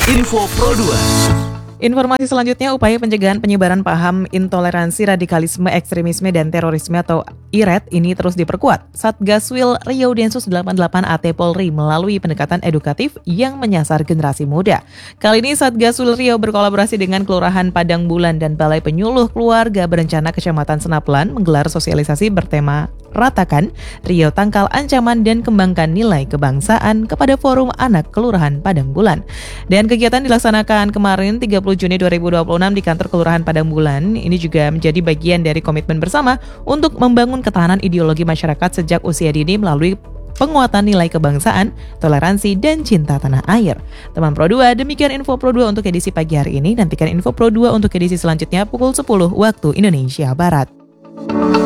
Info Pro 2. Informasi selanjutnya, upaya pencegahan penyebaran paham intoleransi, radikalisme, ekstremisme, dan terorisme atau IRED ini terus diperkuat. Satgaswil Riau Densus 88 AT Polri melalui pendekatan edukatif yang menyasar generasi muda. Kali ini Satgaswil Riau berkolaborasi dengan Kelurahan Padang Bulan dan Balai Penyuluh Keluarga Berencana Kecamatan Senaplan menggelar sosialisasi bertema Ratakan, Riau Tangkal Ancaman dan Kembangkan Nilai Kebangsaan kepada Forum Anak Kelurahan Padang Bulan. Dan kegiatan dilaksanakan kemarin 30 Juni 2026 di kantor Kelurahan Padang Bulan. Ini juga menjadi bagian dari komitmen bersama untuk membangun ketahanan ideologi masyarakat sejak usia dini melalui penguatan nilai kebangsaan, toleransi, dan cinta tanah air. Teman Pro 2, demikian Info Pro 2 untuk edisi pagi hari ini. Nantikan Info Pro 2 untuk edisi selanjutnya pukul 10 waktu Indonesia Barat.